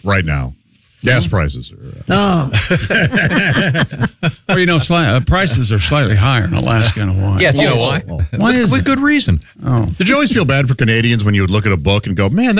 right now. Gas prices are... No. Well, prices are slightly higher in Alaska and Hawaii. Yeah, do you know why? Why is With it? good reason. Oh. Did you always feel bad for Canadians when you would look at a book and go, man,